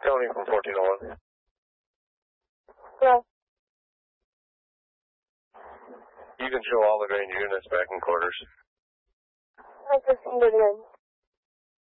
Tony from 1401. Yeah. You can show all the drained units back in quarters. I just need it in.